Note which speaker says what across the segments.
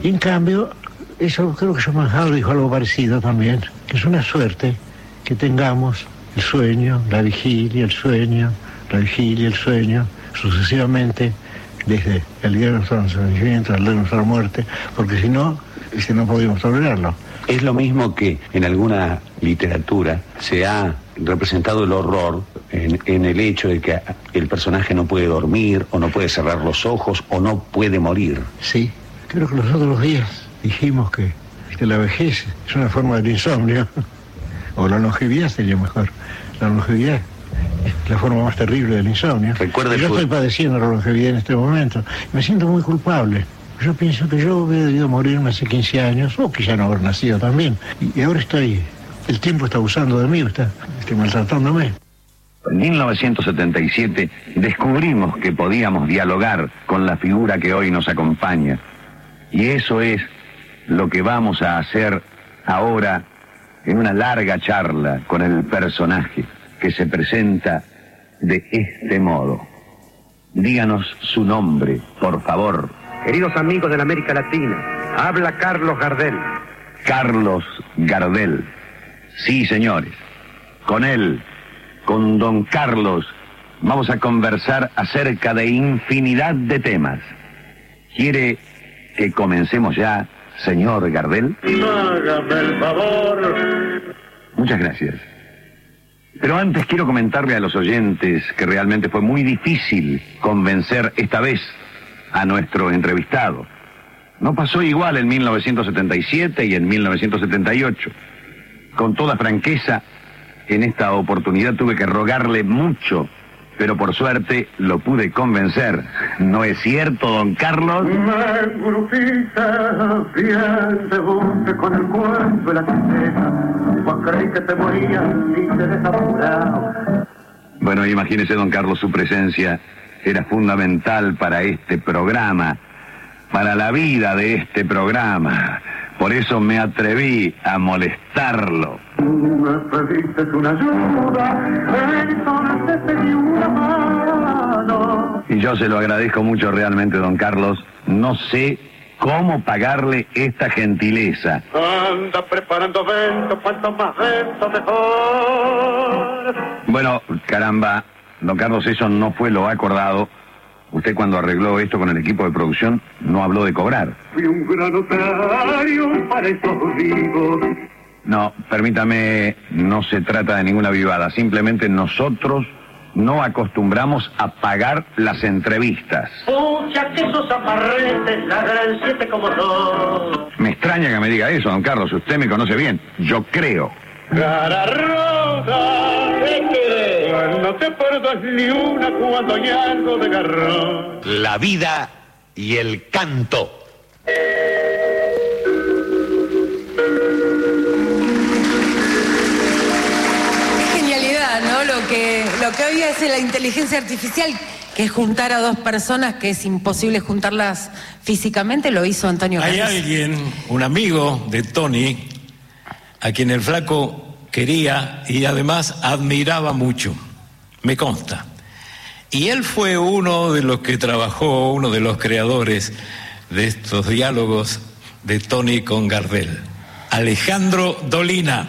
Speaker 1: Y en cambio, eso creo que Schopenhauer dijo algo parecido también, que es una suerte que tengamos el sueño, la vigilia, el sueño, la vigilia, el sueño, sucesivamente, desde el día de nuestro nacimiento al día de nuestra muerte, porque si no podemos tolerarlo.
Speaker 2: Es lo mismo que en alguna literatura se ha representado el horror en el hecho de que el personaje no puede dormir, o no puede cerrar los ojos, o no puede morir.
Speaker 1: Sí, creo que los otros días dijimos que la vejez es una forma del insomnio, o la longevidad sería mejor. La longevidad es la forma más terrible del insomnio. Yo estoy padeciendo la longevidad en este momento. Me siento muy culpable. Yo pienso que yo hubiera debido morirme hace 15 años, o quizá no haber nacido también. Y ahora el tiempo está abusando de mí, está maltratándome.
Speaker 2: En 1977 descubrimos que podíamos dialogar con la figura que hoy nos acompaña. Y eso es lo que vamos a hacer ahora en una larga charla con el personaje que se presenta de este modo. Díganos su nombre, por favor.
Speaker 3: Queridos amigos de la América Latina, habla Carlos Gardel.
Speaker 2: Carlos Gardel. Sí, señores. Con él, con don Carlos, vamos a conversar acerca de infinidad de temas. ¿Quiere que comencemos ya, señor Gardel?
Speaker 3: Hágame el favor.
Speaker 2: Muchas gracias. Pero antes quiero comentarle a los oyentes que realmente fue muy difícil convencer esta vez a nuestro entrevistado. No pasó igual en 1977 y en 1978. Con toda franqueza, en esta oportunidad tuve que rogarle mucho, pero por suerte lo pude convencer. ¿No es cierto, don Carlos?
Speaker 3: Bien te guste con el cuento de la tristeza, pues creí que te morías y te desamorado.
Speaker 2: Bueno, imagínese, don Carlos, su presencia era fundamental para este programa, para la vida de este programa. Por eso me atreví a molestarlo.
Speaker 3: Me pediste una ayuda, entonces te di una mano.
Speaker 2: Y yo se lo agradezco mucho realmente, don Carlos. No sé cómo pagarle esta gentileza.
Speaker 3: Anda preparando vento, cuanto más vento mejor.
Speaker 2: Bueno, caramba, don Carlos, eso no fue lo acordado. Usted, cuando arregló esto con el equipo de producción, no habló de cobrar.
Speaker 3: Fui un gran otario para estos vivos.
Speaker 2: No, permítame, no se trata de ninguna vivada. Simplemente nosotros no acostumbramos a pagar las entrevistas.
Speaker 3: Pucha, que esos amarretes, la gran siete como son.
Speaker 2: Me extraña que me diga eso, don Carlos. Usted me conoce bien. Yo creo.
Speaker 3: Cara roja, ¿qué querés? No te perdas ni una cuando hay algo de garrón.
Speaker 4: La vida y el canto.
Speaker 5: Genialidad, ¿no? Lo que hoy hace la inteligencia artificial, que es juntar a dos personas que es imposible juntarlas físicamente, lo hizo Antonio
Speaker 6: Hay
Speaker 5: Carlos.
Speaker 6: alguien, un amigo de Tony, a quien el flaco quería y además admiraba mucho, me consta. Y él fue uno de los que trabajó, uno de los creadores de estos diálogos de Tony con Gardel, Alejandro Dolina.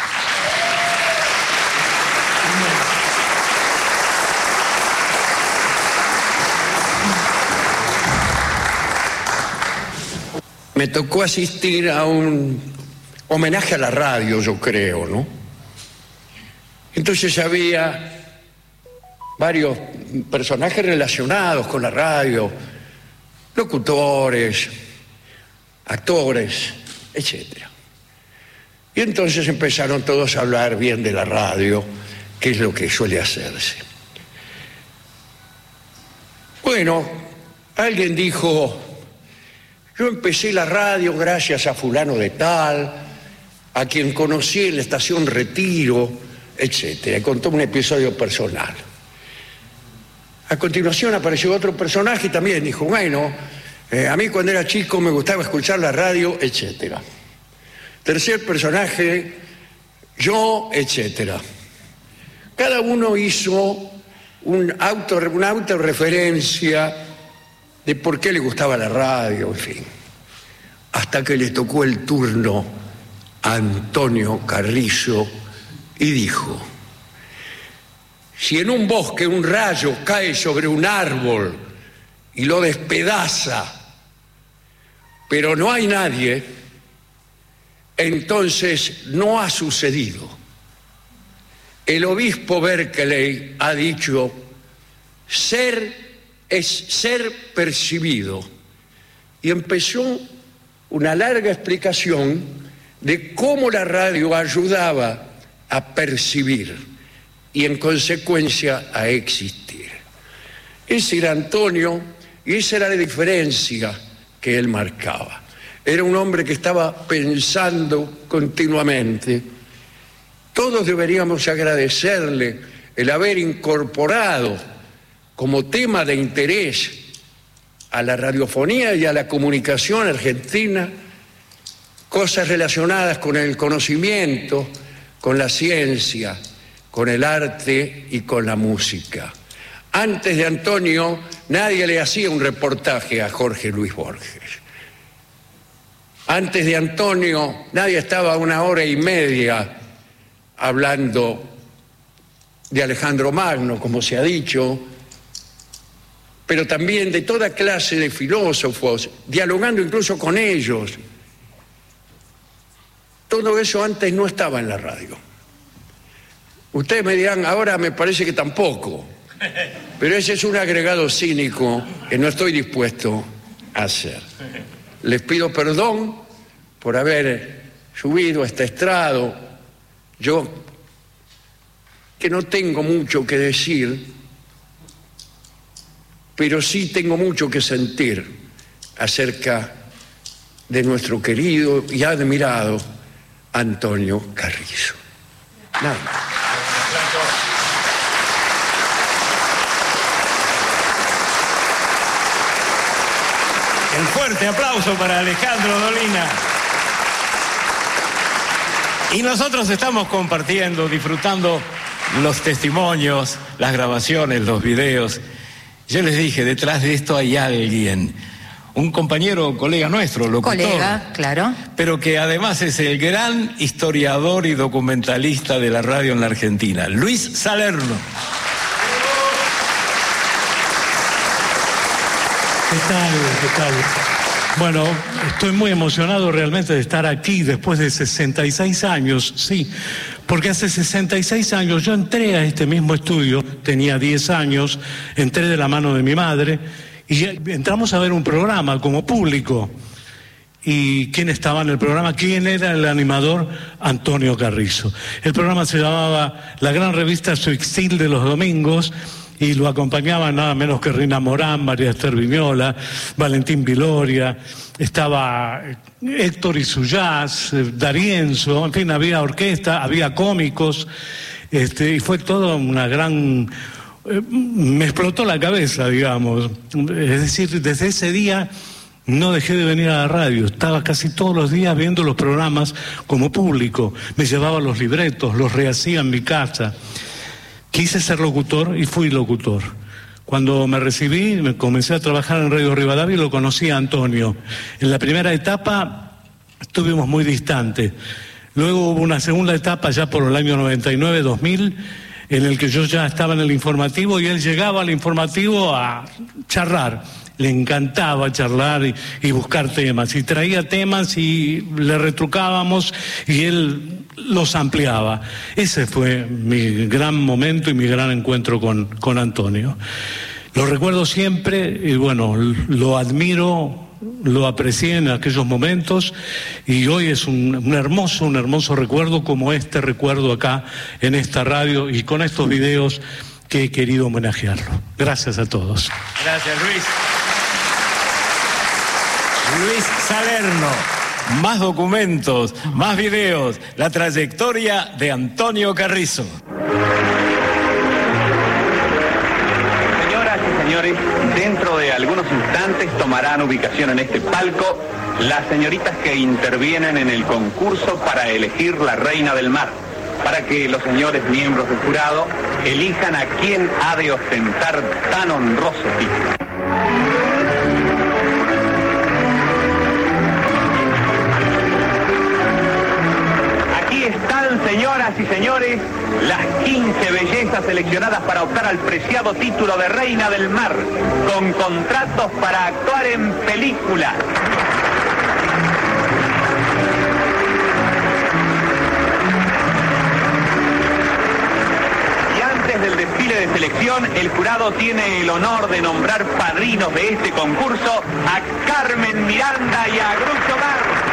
Speaker 7: Me tocó asistir a un homenaje a la radio, yo creo, ¿no? Entonces había varios personajes relacionados con la radio, locutores, actores, etc. Y entonces empezaron todos a hablar bien de la radio, que es lo que suele hacerse. Bueno, alguien dijo: yo empecé la radio gracias a fulano de tal, a quien conocí en la estación Retiro, etc. Contó un episodio personal. A continuación apareció otro personaje y también dijo: bueno, a mí cuando era chico me gustaba escuchar la radio, etc. Tercer personaje, yo, etc. Cada uno hizo una autorreferencia de por qué le gustaba la radio, en fin. hasta que le tocó el turno a Antonio Carrizo y dijo: si en un bosque un rayo cae sobre un árbol y lo despedaza, pero no hay nadie, entonces no ha sucedido. El obispo Berkeley ha dicho: ser es ser percibido. Y empezó una larga explicación de cómo la radio ayudaba a percibir y en consecuencia a existir. Ese era Antonio y esa era la diferencia que él marcaba. Era un hombre que estaba pensando continuamente. Todos deberíamos agradecerle el haber incorporado como tema de interés a la radiofonía y a la comunicación argentina cosas relacionadas con el conocimiento, con la ciencia, con el arte y con la música. Antes de Antonio, nadie le hacía un reportaje a Jorge Luis Borges. Antes de Antonio, nadie estaba 1 hora y media hablando de Alejandro Magno, como se ha dicho, pero también de toda clase de filósofos, dialogando incluso con ellos. Todo eso antes no estaba en la radio. Ustedes me dirán, ahora me parece que tampoco, pero ese es un agregado cínico que no estoy dispuesto a hacer. Les pido perdón por haber subido a este estrado. Yo, que no tengo mucho que decir, pero sí tengo mucho que sentir acerca de nuestro querido y admirado Antonio Carrizo. Nada más.
Speaker 6: Un fuerte aplauso para Alejandro Dolina. Y nosotros estamos compartiendo, disfrutando los testimonios, las grabaciones, los videos. Yo les dije, detrás de esto hay alguien, un compañero, colega nuestro, locutor.
Speaker 5: Colega, claro.
Speaker 6: Pero que además es el gran historiador y documentalista de la radio en la Argentina, Luis Salerno.
Speaker 8: ¿Qué tal? Bueno, estoy muy emocionado realmente de estar aquí después de 66 años, sí, porque hace 66 años yo entré a este mismo estudio, tenía 10 años, entré de la mano de mi madre y entramos a ver un programa como público. ¿Y quién estaba en el programa? ¿Quién era el animador? Antonio Carrizo. El programa se llamaba La Gran Revista Suixil de los domingos, y lo acompañaban nada menos que Rina Morán, María Esther Viñola, Valentín Viloria, estaba Héctor Isuyaz, D'Arienzo, en fin, había orquesta, había cómicos, y fue toda una gran... me explotó la cabeza, digamos. Es decir, desde ese día no dejé de venir a la radio, estaba casi todos los días viendo los programas como público, me llevaba los libretos, los rehacía en mi casa. Quise ser locutor y fui locutor. Cuando me recibí, me comencé a trabajar en Radio Rivadavia y lo conocí a Antonio. En la primera etapa estuvimos muy distantes. Luego hubo una segunda etapa ya por el año 99-2000, en el que yo ya estaba en el informativo y él llegaba al informativo a charlar. Le encantaba charlar y buscar temas, y traía temas y le retrucábamos y él los ampliaba. Ese fue mi gran momento y mi gran encuentro con Antonio. Lo recuerdo siempre y bueno, lo admiro, lo aprecié en aquellos momentos y hoy es un hermoso recuerdo como este recuerdo acá en esta radio y con estos videos que he querido homenajearlo. Gracias a todos.
Speaker 6: Gracias, Luis. Luis Salerno, más documentos, más videos, la trayectoria de Antonio Carrizo.
Speaker 2: Señoras y señores, dentro de algunos instantes tomarán ubicación en este palco las señoritas que intervienen en el concurso para elegir la reina del mar, para que los señores miembros del jurado elijan a quién ha de ostentar tan honroso título.
Speaker 9: y señores, las 15 bellezas seleccionadas para optar al preciado título de Reina del Mar, con contratos para actuar en películas. Y antes del desfile de selección, el jurado tiene el honor de nombrar padrinos de este concurso a Carmen Miranda y a Groucho Marx.